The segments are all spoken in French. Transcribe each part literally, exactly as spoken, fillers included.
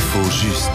L'info juste.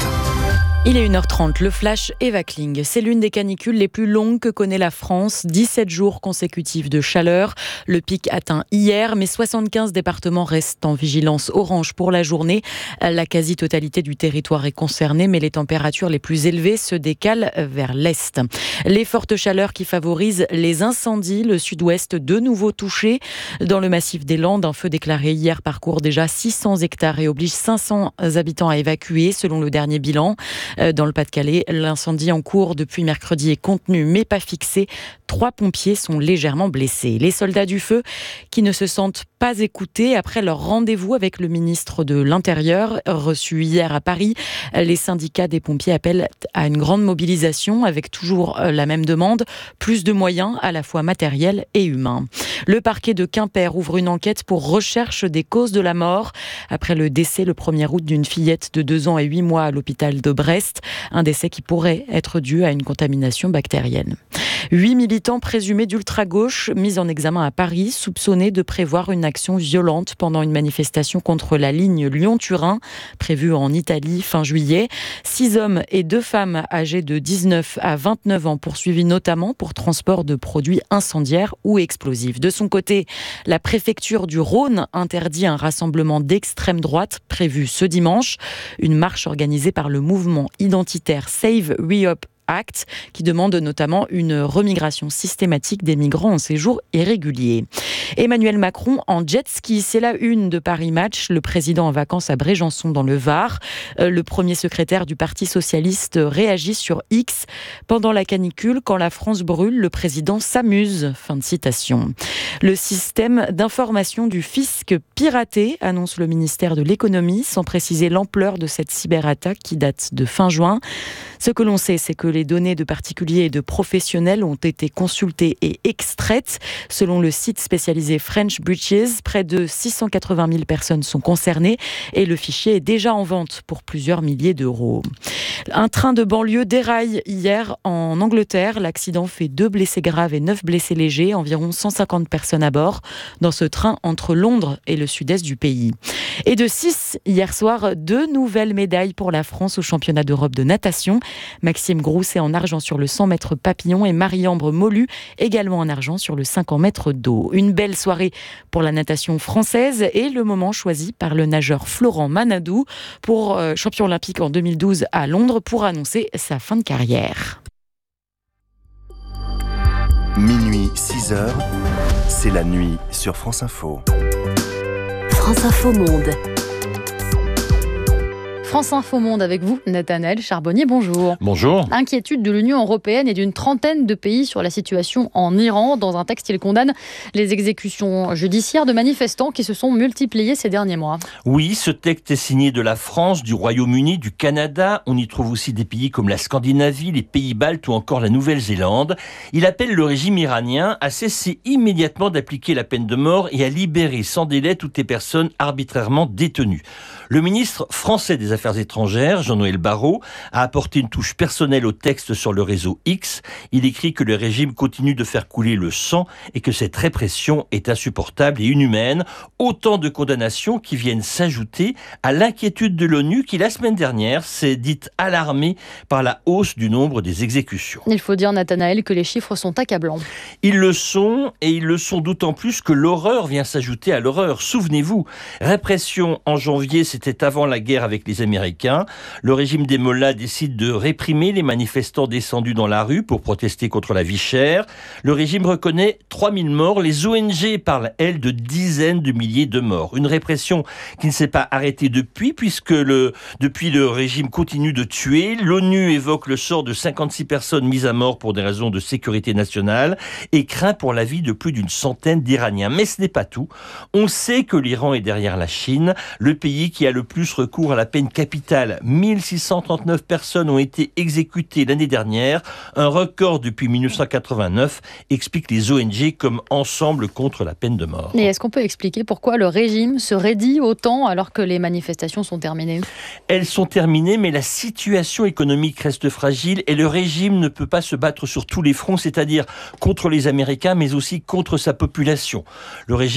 Il est une heure trente, le flash Eva Kling. C'est l'une des canicules les plus longues que connaît la France. dix-sept jours consécutifs de chaleur. Le pic atteint hier, mais soixante-quinze départements restent en vigilance orange pour la journée. La quasi-totalité du territoire est concernée, mais les températures les plus élevées se décalent vers l'est. Les fortes chaleurs qui favorisent les incendies, le sud-ouest de nouveau touché. Dans le massif des Landes, un feu déclaré hier parcourt déjà six cents hectares et oblige cinq cents habitants à évacuer, selon le dernier bilan. Dans le Pas-de-Calais, l'incendie en cours depuis mercredi est contenu mais pas fixé. Trois pompiers sont légèrement blessés. Les soldats du feu qui ne se sentent pas écoutés après leur rendez-vous avec le ministre de l'Intérieur reçu hier à Paris. Les syndicats des pompiers appellent à une grande mobilisation avec toujours la même demande, plus de moyens à la fois matériels et humains. Le parquet de Quimper ouvre une enquête pour recherche des causes de la mort après le décès le premier août d'une fillette de deux ans et huit mois à l'hôpital de Brest. Un décès qui pourrait être dû à une contamination bactérienne. Huit militants présumés d'ultra-gauche mis en examen à Paris, soupçonnés de prévoir une action violente pendant une manifestation contre la ligne Lyon-Turin, prévue en Italie fin juillet. Six hommes et deux femmes âgés de dix-neuf à vingt-neuf ans poursuivis notamment pour transport de produits incendiaires ou explosifs. De son côté, la préfecture du Rhône interdit un rassemblement d'extrême droite prévu ce dimanche. Une marche organisée par le mouvement identitaire Save Re-Up Act, qui demande notamment une remigration systématique des migrants en séjour irrégulier. Emmanuel Macron en jet ski, c'est la une de Paris Match. Le président en vacances à Brégançon dans le Var. Le premier secrétaire du Parti socialiste réagit sur X. Pendant la canicule, quand la France brûle, le président s'amuse. Fin de citation. Le système d'information du fisc piraté, annonce le ministère de l'économie, sans préciser l'ampleur de cette cyberattaque qui date de fin juin. Ce que l'on sait, c'est que les données de particuliers et de professionnels ont été consultées et extraites. Selon le site spécialisé French Breaches, près de six cent quatre-vingt mille personnes sont concernées et le fichier est déjà en vente pour plusieurs milliers d'euros. Un train de banlieue déraille hier en Angleterre. L'accident fait deux blessés graves et neuf blessés légers, environ cent cinquante personnes à bord dans ce train entre Londres et le sud-est du pays. Et de six, hier soir, deux nouvelles médailles pour la France au championnat d'Europe de natation. Maxime Grousset en argent sur le cent mètres papillon et Marie-Ambre Molu également en argent sur le cinquante mètres d'eau. Une belle soirée pour la natation française et le moment choisi par le nageur Florent Manadou, pour euh, champion olympique en deux mille douze à Londres, pour annoncer sa fin de carrière. Minuit, six heures, c'est la nuit sur France Info. France Info Monde. France Info Monde avec vous, Nathanaël Charbonnier, bonjour. Bonjour. Inquiétude de l'Union européenne et d'une trentaine de pays sur la situation en Iran. Dans un texte, il condamne les exécutions judiciaires de manifestants qui se sont multipliées ces derniers mois. Oui, ce texte est signé de la France, du Royaume-Uni, du Canada. On y trouve aussi des pays comme la Scandinavie, les Pays-Baltes ou encore la Nouvelle-Zélande. Il appelle le régime iranien à cesser immédiatement d'appliquer la peine de mort et à libérer sans délai toutes les personnes arbitrairement détenues. Le ministre français des Affaires étrangères, Jean-Noël Barrot, a apporté une touche personnelle au texte sur le réseau X. Il écrit que le régime continue de faire couler le sang et que cette répression est insupportable et inhumaine. Autant de condamnations qui viennent s'ajouter à l'inquiétude de l'ONU qui, la semaine dernière, s'est dite alarmée par la hausse du nombre des exécutions. Il faut dire, Nathanaël, que les chiffres sont accablants. Ils le sont, et ils le sont d'autant plus que l'horreur vient s'ajouter à l'horreur. Souvenez-vous, répression en janvier, c'était avant la guerre avec les Américains. Le régime des mollahs décide de réprimer les manifestants descendus dans la rue pour protester contre la vie chère. Le régime reconnaît trois mille morts. Les O N G parlent, elles, de dizaines de milliers de morts. Une répression qui ne s'est pas arrêtée depuis, puisque le, depuis le régime continue de tuer. L'ONU évoque le sort de cinquante-six personnes mises à mort pour des raisons de sécurité nationale et craint pour la vie de plus d'une centaine d'Iraniens. Mais ce n'est pas tout. On sait que l'Iran est derrière la Chine, le pays qui a le plus recours à la peine capitale. mille six cent trente-neuf personnes ont été exécutées l'année dernière, un record depuis dix-neuf cent quatre-vingt-neuf, expliquent les O N G comme ensemble contre la peine de mort. Et est-ce qu'on peut expliquer pourquoi le régime se raidit autant alors que les manifestations sont terminées ? Elles sont terminées, mais la situation économique reste fragile et le régime ne peut pas se battre sur tous les fronts, c'est-à-dire contre les Américains, mais aussi contre sa population. Le régime